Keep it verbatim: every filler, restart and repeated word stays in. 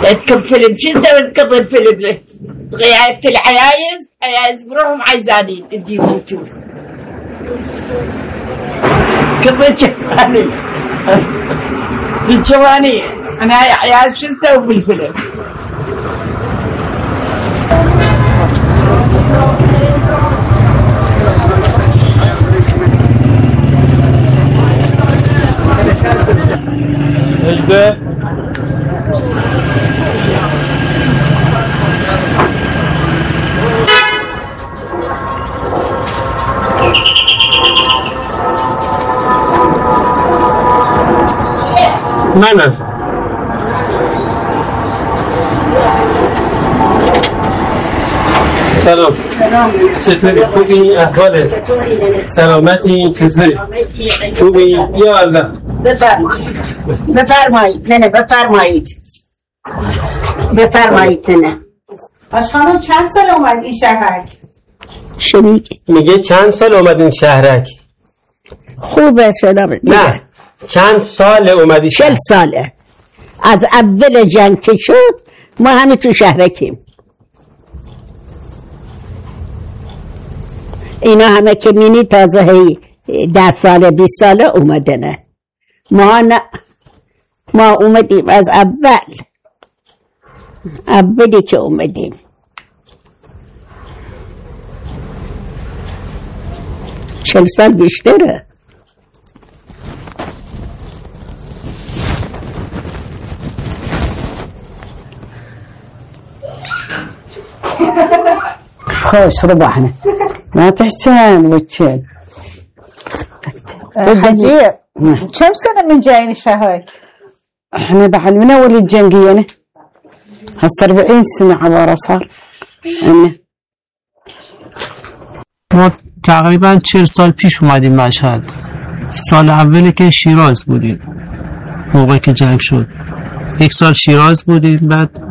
اركب فيلم شو انت اركب الفيلم غيرت العيايز عيايز بروحهم عايزانين انتي يموتوا كبر جواني بالجواني انا عيايز شو نسوي بالفيلم الده منم سلام چطوری خوبی احوالت سلامتی چطوری خوبی یا الله بفرمایید بفرمایید نه بفرمایید بفرمایید نه باش خانم چند سال اومد این شهرک؟ شنید میگه چند سال اومد این شهرک؟ خوبه شدم نه چند سال اومدی چل ساله از اول جنگ که شد ما همه تو شهرکیم اینا همه که مینی تازه هی ده ساله بیست ساله اومده نه ما نه ما اومدیم از اول اولی که اومدیم چل سال بیشتره خوش ربحنا ما تحتان وتشان حجی چند سنه من جايين شهرك؟ احنا بعد من اول الجنگية هسه أربعين سنة عبارة صار انه ما تقریبا چهل سال پیش اومدیم مشهد. سال اولی که شیراز بودیم موقعی که جنگ شد یک سال شیراز بودیم بعد